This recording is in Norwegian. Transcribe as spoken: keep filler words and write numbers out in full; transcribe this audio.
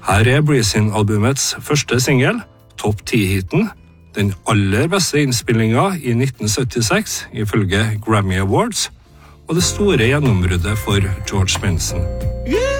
Her er Breezing-albumets første single, topp ti-hiten, den aller beste innspillingen i nitten syttiseks, ifølge Grammy Awards, og det store gjennombruddet for George Benson.